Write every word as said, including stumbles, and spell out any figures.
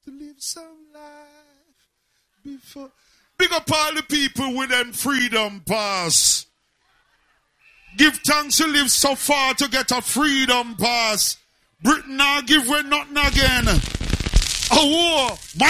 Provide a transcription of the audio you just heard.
to live some life before. Big up all the people with them freedom pass. Give thanks to live so far to get a freedom pass. Britain now give way nothing again. A war. My